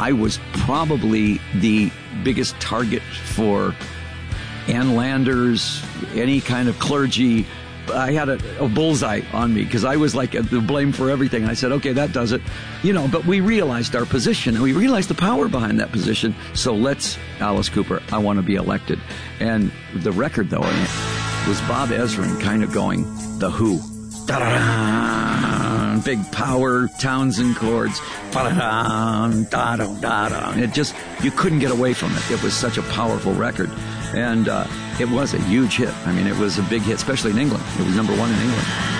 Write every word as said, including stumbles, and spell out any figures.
I was probably the biggest target for Ann Landers, any kind of clergy. I had a, a bullseye on me because I was like the blame for everything. I said, okay, that does it. You know, but we realized our position and we realized the power behind that position. So let's, Alice Cooper, I want to be elected. And the record, though, was Bob Ezrin kind of going, The Who. Da-da-da, big power, Townsend chords. Da-da-da, da-da, da-da. It just, you couldn't get away from it. It was such a powerful record. And uh, it was a huge hit. I mean, it was a big hit, especially in England. It was number one in England.